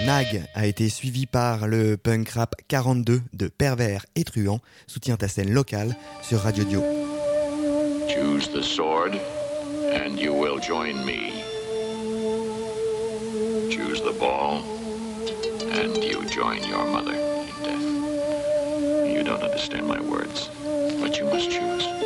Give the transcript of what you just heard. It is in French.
Nag a été suivi par le punk rap 42 de Pervers et Truand. Soutiens ta scène locale sur Radio Dio. Choose the sword and you will join me. Choose the ball and you join your mother in death. You don't understand my words, but you must choose.